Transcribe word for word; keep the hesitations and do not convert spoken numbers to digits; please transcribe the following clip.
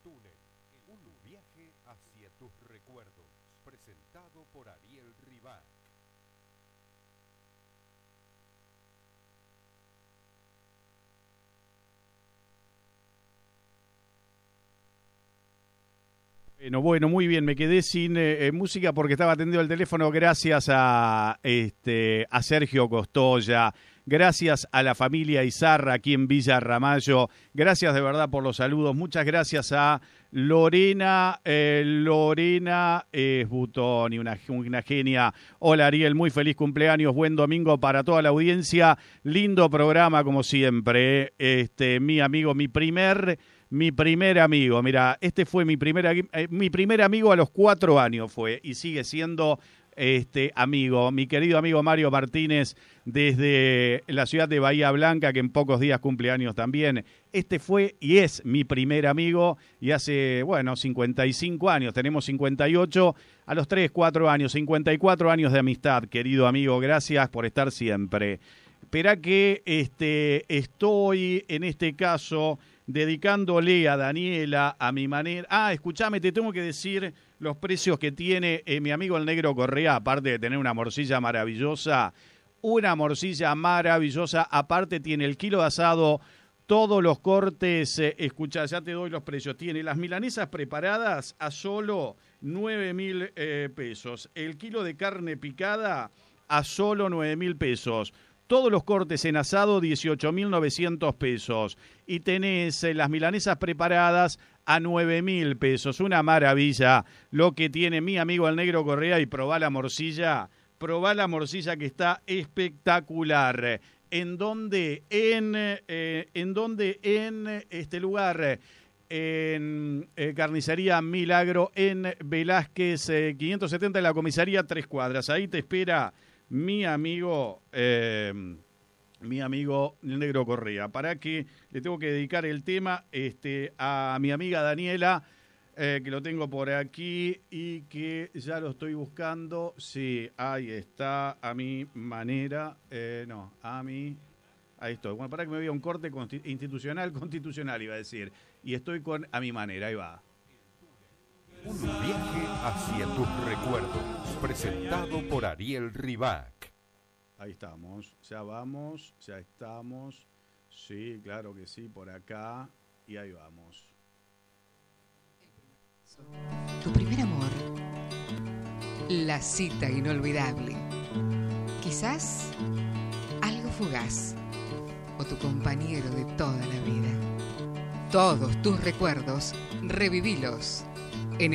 túnel, un viaje hacia tus recuerdos, presentado por Ariel Rivac. Bueno, bueno, muy bien, me quedé sin eh, música porque estaba atendido el teléfono gracias a, este, a Sergio Costoya, gracias a la familia Izarra aquí en Villa Ramallo, gracias de verdad por los saludos, muchas gracias a Lorena, eh, Lorena Esbutoni, una, una genia. Hola Ariel, muy feliz cumpleaños, buen domingo para toda la audiencia, lindo programa como siempre, eh. este, mi amigo, mi primer... Mi primer amigo, mira, este fue mi primer, eh, mi primer amigo a los cuatro años fue y sigue siendo este amigo, mi querido amigo Mario Martínez desde la ciudad de Bahía Blanca, que en pocos días cumple años también. Este fue y es mi primer amigo y hace, bueno, cincuenta y cinco años, tenemos cincuenta y ocho, a los tres, cuatro años, cincuenta y cuatro años de amistad, querido amigo, gracias por estar siempre. Espera que este, estoy en este caso dedicándole a Daniela a mi manera. Ah, escúchame, te tengo que decir los precios que tiene eh, mi amigo el Negro Correa, aparte de tener una morcilla maravillosa, una morcilla maravillosa, aparte tiene el kilo de asado, todos los cortes, eh, escucha, ya te doy los precios, tiene las milanesas preparadas a solo nueve mil eh, pesos, el kilo de carne picada a solo nueve mil pesos, todos los cortes en asado, dieciocho mil novecientos pesos. Y tenés eh, las milanesas preparadas a nueve mil pesos. Una maravilla lo que tiene mi amigo el Negro Correa. Y probá la morcilla, probá la morcilla que está espectacular. ¿En dónde? En, eh, ¿en dónde? En este lugar, en eh, Carnicería Milagro, en Velázquez eh, quinientos setenta, en la comisaría Tres Cuadras. Ahí te espera mi amigo, eh, mi amigo el Negro Correa, para que le tengo que dedicar el tema este, a mi amiga Daniela, eh, que lo tengo por aquí y que ya lo estoy buscando. Sí, ahí está, a mi manera, eh, no, a mi, ahí estoy. Bueno, para que me vea un corte consti- institucional, constitucional iba a decir, y estoy con a mi manera, ahí va. Un viaje hacia tus recuerdos, presentado por Ariel Rivac. Ahí estamos, ya vamos, ya estamos. Sí, claro que sí, por acá. Y ahí vamos. Tu primer amor. La cita inolvidable. Quizás algo fugaz. O tu compañero de toda la vida. Todos tus recuerdos, revivilos